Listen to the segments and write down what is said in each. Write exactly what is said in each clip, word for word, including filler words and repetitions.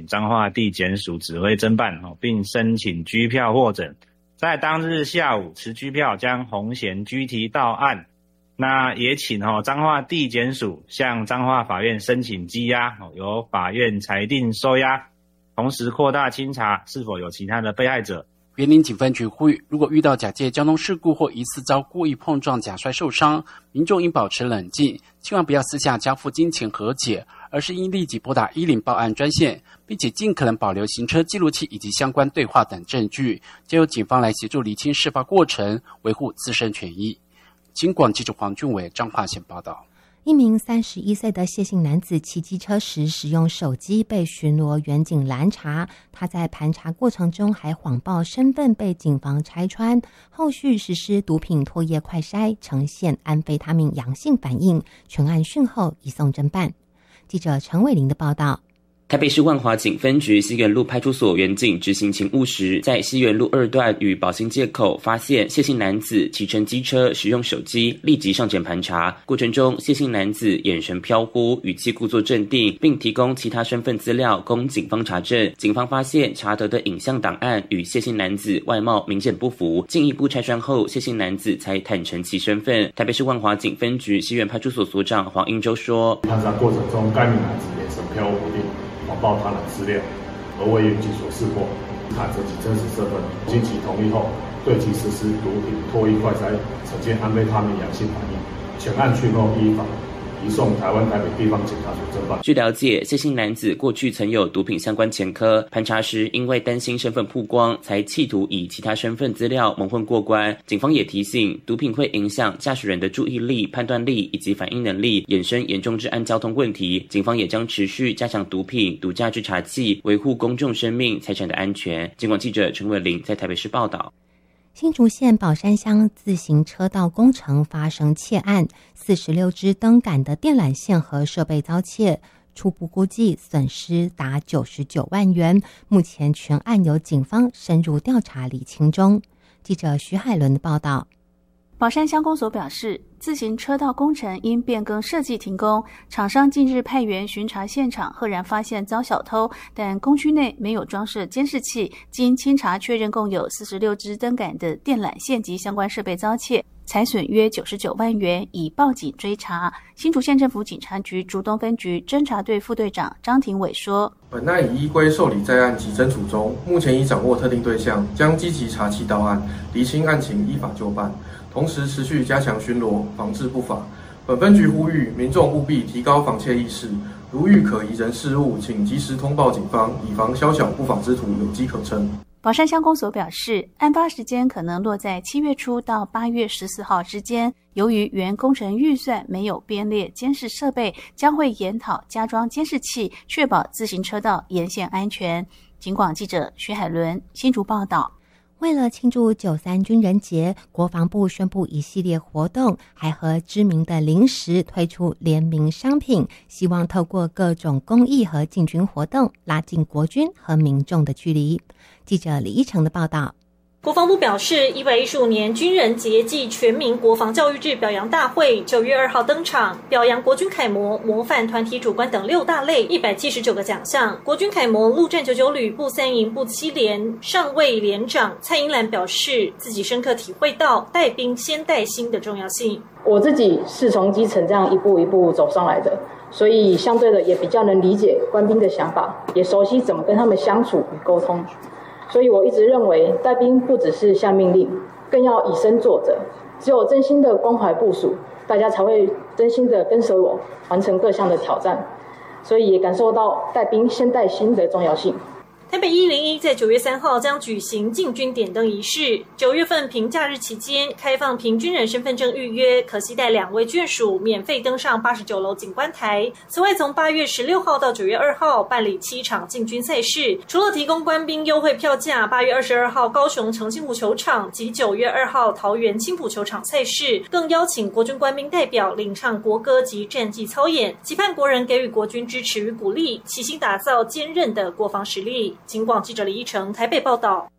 彰化地检署指挥侦办，并申请居票获准。在当日下午持居票将洪贤拘提到案，那也请彰化地检署向彰化法院申请羁押，由法院裁定收押，同时扩大清查是否有其他的被害者。 员林警分局呼吁，如果遇到假借交通事故或疑似遭故意碰撞假摔受伤，民众应保持冷静，千万不要私下交付金钱和解，而是应立即拨打一零报案专线，并且尽可能保留行车记录器以及相关对话等证据，交由警方来协助厘清事发过程，维护自身权益。警广记者黄俊伟彰化县报道。 一名三十一岁的谢姓男子骑机车时使用手机被巡逻员警拦查，他在盘查过程中还谎报身份被警方拆穿，后续实施毒品唾液快筛，呈现安非他命阳性反应，全案讯后移送侦办。记者陈伟玲的报道。 台北市万华警分局西园路派出所员警执行勤务时，在西园路二段与保兴街口发现谢姓男子骑乘机车使用手机，立即上前盘查。过程中，谢姓男子眼神飘忽，语气故作镇定，并提供其他身份资料供警方查证。警方发现查得的影像档案与谢姓男子外貌明显不符，进一步拆穿后，谢姓男子才坦诚其身份。台北市万华警分局西园派出所所长黄英洲说：“ 盘查过程中，该名男子眼神飘忽不定，谎报他人资料，而为员警所识破，查证其真实身份，经其同意后，对其实施毒品唾液快筛，呈现安非他命阳性反应，全案讯后依法移送台湾台北地方检察署侦办。”据了解，谢姓男子过去曾有毒品相关前科，盘查时因为担心身份曝光，才企图以其他身份资料蒙混过关。警方也提醒，毒品会影响驾驶人的注意力、判断力以及反应能力，衍生严重治安交通问题。警方也将持续加强毒品、毒驾侦查器，维护公众生命财产的安全。警广记者陈伟玲在台北市报道。 新竹县宝山乡自行车道工程发生窃案，四十六支灯杆的电缆线和设备遭窃，初步估计损失达九十九万元。目前全案由警方深入调查厘清中。记者徐海伦的报道。 宝山乡公所表示，自行车道工程因变更设计停工，厂商近日派员巡查现场，赫然发现遭小偷，但工区内没有装设监视器，经清查确认共有四十六支灯杆的电缆线及相关设备遭窃，财损约九十九万元，已报警追查。新竹县政府警察局竹东分局侦查队副队长张廷伟说：“ 本案已依规受理在案及侦处中，目前已掌握特定对象，将积极查缉到案，厘清案情，依法就办。同时持续加强巡逻，防治不法。本分局呼吁民众务必提高防窃意识，如遇可疑人事物，请及时通报警方，以防宵小不法之徒有机可乘。” 宝山乡公所表示，案发时间可能落在七月初到八月十四号之间。由于原工程预算没有编列监视设备，将会研讨加装监视器，确保自行车道沿线安全。警广记者徐海伦新竹报道。 为了庆祝九三军人节，国防部宣布一系列活动，还和知名的零食推出联名商品，希望透过各种公益和进军活动，拉近国军和民众的距离。记者李一成的报道。 国防部表示，一百一十五年军人节暨全民国防教育日表扬大会九月二号登场，表扬国军楷模、模范、团体主官等六大类一百七十九个奖项。国军楷模陆战九九旅步三营步七连上尉连长蔡英兰表示，自己深刻体会到带兵先带心的重要性。 我自己是从基层这样一步一步走上来的，所以相对的也比较能理解官兵的想法，也熟悉怎么跟他们相处与沟通。所以我一直认为，带兵不只是下命令，更要以身作则。只有真心的关怀部属，大家才会真心的跟随我，完成各项的挑战。所以也感受到带兵先带心的重要性。 台北一零一在九月三号将举行进军点灯仪式。九月份平假日期间，开放凭军人身份证预约，可携带两位眷属免费登上八十九楼警官台。此外，从八月十六号到九月二号办理七场进军赛事，除了提供官兵优惠票价，八月二十二号高雄澄清湖球场及九月二号桃园青埔球场赛事，更邀请国军官兵代表领唱国歌及战绩操演，期盼国人给予国军支持与鼓励，齐心打造坚韧的国防实力。警广记者李一成台北报道。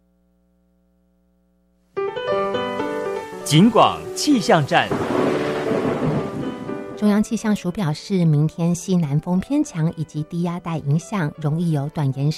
警广气象站。 中央气象署表示，明天西南风偏强以及低压带影响，容易有短延